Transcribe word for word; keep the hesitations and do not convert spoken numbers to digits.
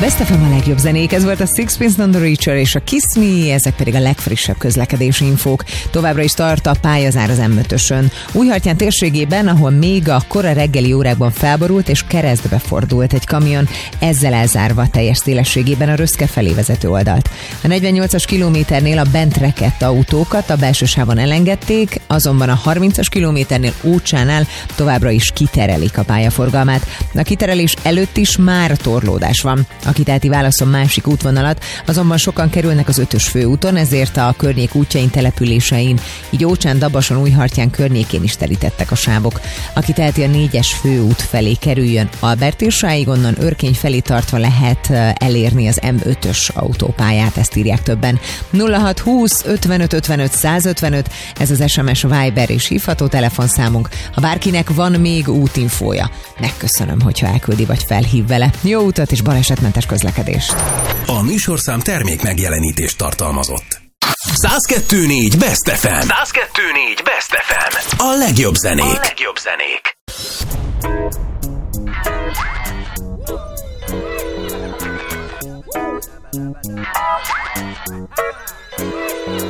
Best ef em a legjobb zenék, ez volt a Sixpence None the Richer és a Kiss Me, ezek pedig a legfrissebb közlekedési infók. Továbbra is tart a pályazár az em ötösön. Újhartyán térségében, ahol még a kora reggeli órákban felborult és keresztbe fordult egy kamion, ezzel elzárva teljes szélességében a Röszke felé vezető oldalt. A negyvennyolcas kilométernél a bent rekedt autókat a belső sávon elengedték, azonban a harmincas kilométernél Ócsánál továbbra is kiterelik a pályaforgalmát. A kiterelés előtt is már torlódás van. Aki teheti, válaszol másik útvonalat, azonban sokan kerülnek az ötös főúton, ezért a környék útjain, településein, így Ócsán, Dabason, Újhartyán környékén is telítettek a sávok. Aki teheti, a négyes főút felé kerüljön Albertírsáig, onnan Örkény felé tartva lehet elérni az em ötös autópályát, ezt írják többen. nulla hat húsz ötvenöt ötvenöt százötvenöt, ez az es em es, Viber és hívható telefonszámunk. Ha bárkinek van még útinfója, megköszönöm, hogyha elküldi vagy felhív vele. Jó utat és balesetmentes közlekedést! A műsorszám termék megjelenítést tartalmazott. száz kettő négy Best ef em. száz kettő négy Best ef em. A legjobb zenék. A legjobb zenék. We'll be right back.